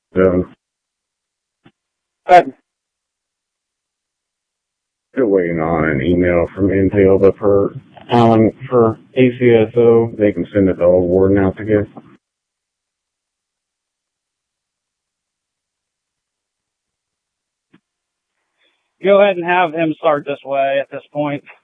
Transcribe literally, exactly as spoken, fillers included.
So, But still waiting on an email from Intel, but for Alan, for A C S O, they can send it the old warden out to get. go ahead and have him start this way at this point.